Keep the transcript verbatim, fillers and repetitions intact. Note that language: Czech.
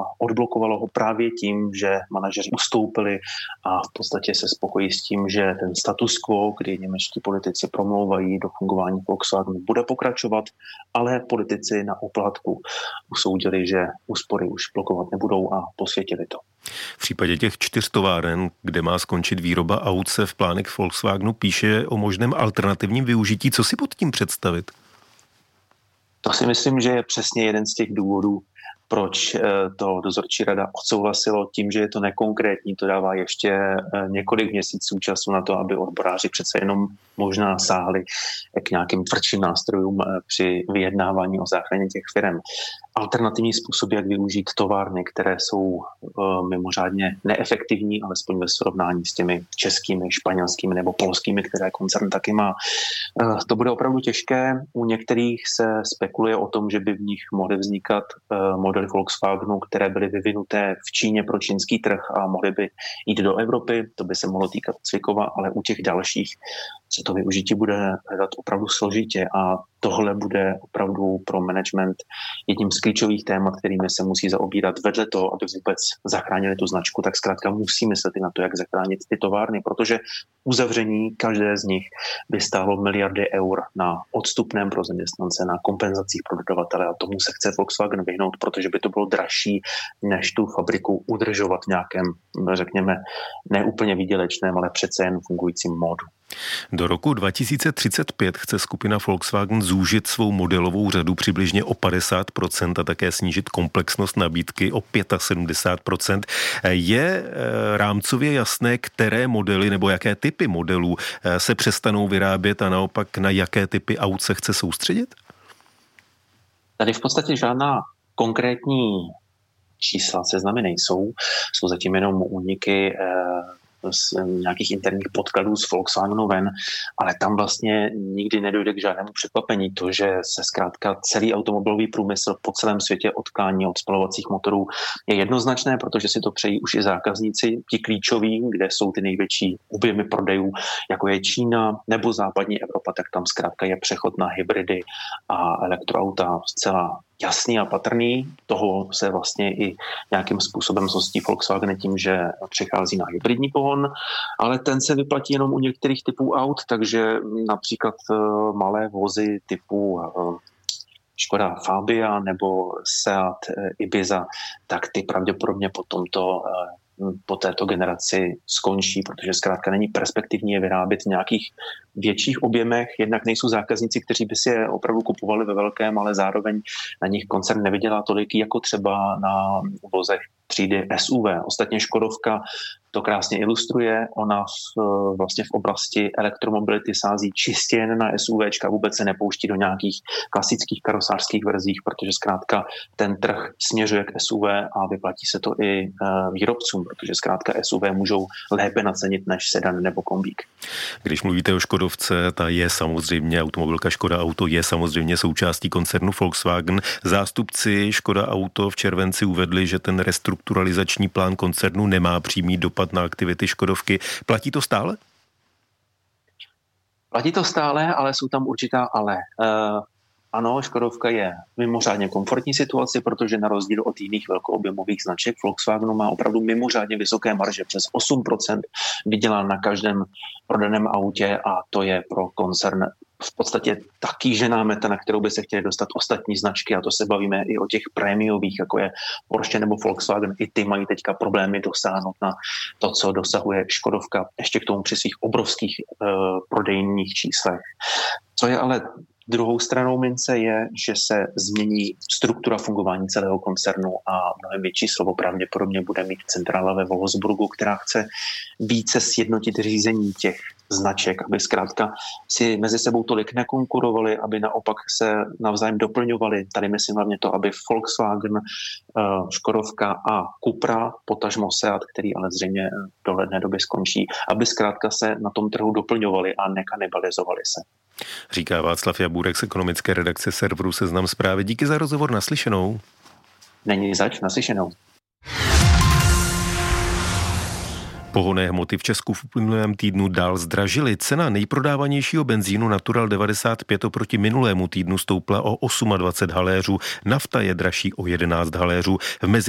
odblokovalo ho právě tím, že manažeři ustoupili a v podstatě se spokojí s tím, že ten status quo, kdy němečtí politici promlouvají do fungování Volkswagenu, bude pokračovat, ale politici na oplátku usoudili, že úspory už blokovat nebudou a posvětili to. V případě těch čtyř továren, kde má skončit výroba aut, se v plánech Volkswagenu píše o možném alternativním využití. Co si pod tím představit? To si myslím, že je přesně jeden z těch důvodů, proč to dozorčí rada odsouhlasilo tím, že je to nekonkrétní. To dává ještě několik měsíců času na to, aby odboráři přece jenom možná sáhli k nějakým tvrdším nástrojům při vyjednávání o záchraně těch firem. Alternativní způsob, jak využít továrny, které jsou mimořádně neefektivní, alespoň ve srovnání s těmi českými, španělskými nebo polskými, které koncern taky má. To bude opravdu těžké. U některých se spekuluje o tom, že by v nich mohly vznikat modely Volkswagenu, které byly vyvinuté v Číně pro čínský trh a mohly by jít do Evropy. To by se mohlo týkat Cvikova, ale u těch dalších se to využití bude hledat opravdu složitě a tohle bude opravdu pro management jedním z klíčových témat, kterými se musí zaobírat. Vedle toho, aby vůbec zachránili tu značku, tak zkrátka musí myslet i na to, jak zachránit ty továrny, protože uzavření každé z nich by stálo miliardy eur na odstupném pro zaměstnance, na kompenzacích pro dodavatele a tomu se chce Volkswagen vyhnout, protože by to bylo dražší, než tu fabriku udržovat v nějakém, řekněme, neúplně výdělečném, ale přece jen fungujícím módu. Do roku dva tisíce třicet pět chce skupina Volkswagen zúžit svou modelovou řadu přibližně o padesát procent a také snížit komplexnost nabídky o sedmdesát pět procent. Je rámcově jasné, které modely nebo jaké typy modelů se přestanou vyrábět a naopak na jaké typy aut se chce soustředit? Tady v podstatě žádná konkrétní čísla, seznamy nejsou. Jsou zatím jenom úniky z nějakých interních podkladů z Volkswagenu ven, ale tam vlastně nikdy nedojde k žádnému překvapení. To, že se zkrátka celý automobilový průmysl po celém světě odklání od spalovacích motorů, je jednoznačné, protože si to přejí už i zákazníci, ti klíčoví, kde jsou ty největší objemy prodejů, jako je Čína nebo západní Evropa, tak tam zkrátka je přechod na hybridy a elektroauta zcela jasný a patrný. Toho se vlastně i nějakým způsobem zhostí Volkswagen tím, že přechází na hybridní pohon, ale ten se vyplatí jenom u některých typů aut, takže například malé vozy typu Škoda Fabia nebo Seat Ibiza, tak ty pravděpodobně po tomto po této generaci skončí, protože zkrátka není perspektivní je vyrábět v nějakých větších objemech. Jednak nejsou zákazníci, kteří by si je opravdu kupovali ve velkém, ale zároveň na nich koncern nevydělá tolik jako třeba na vozech třídy S U V. Ostatně Škodovka to krásně ilustruje. Ona v, vlastně v oblasti elektromobility sází čistě jen na SUVčka, vůbec se nepouští do nějakých klasických karosářských verzích, protože zkrátka ten trh směřuje k S U V a vyplatí se to i výrobcům, protože zkrátka S U V můžou lépe nacenit než sedan nebo kombík. Když mluvíte o Škodovce, ta je samozřejmě, automobilka Škoda Auto je samozřejmě součástí koncernu Volkswagen. Zástupci Škoda Auto v červenci uvedli, že ten restrukturalizační plán koncernu nemá přímý dopad na aktivity Škodovky. Platí to stále? Platí to stále, ale jsou tam určitá ale. Uh, ano, Škodovka je v mimořádně komfortní situaci, protože na rozdíl od jiných velkoobjemových značek Volkswagenu má opravdu mimořádně vysoké marže. Přes osm procent vydělá na každém prodaném autě a to je pro koncern v podstatě ta kýžená meta, na kterou by se chtěly dostat ostatní značky, a to se bavíme i o těch prémiových, jako je Porsche nebo Volkswagen. I ty mají teďka problémy dosáhnout na to, co dosahuje Škodovka, ještě k tomu při svých obrovských uh, prodejních číslech. Co je ale druhou stranou mince je, že se změní struktura fungování celého koncernu a mnohem větší slovo pravděpodobně bude mít centrála ve Wolfsburgu, která chce více sjednotit řízení těch značek, aby zkrátka si mezi sebou tolik nekonkurovali, aby naopak se navzájem doplňovali. Tady myslím hlavně to, aby Volkswagen, Škodovka a Cupra, potažmo Seat, který ale zřejmě v dohledné době skončí, aby zkrátka se na tom trhu doplňovali a nekanibalizovali se. Říká Václav Jaburek z ekonomické redakce serveru Seznam Zprávy. Díky za rozhovor, naslyšenou. Není zač, naslyšenou. Pohonné hmoty v Česku v minulém týdnu dál zdražily. Cena nejprodávanějšího benzínu Natural devadesát pět oproti minulému týdnu stoupla o dvacet osm haléřů. Nafta je dražší o jedenáct haléřů. V mezi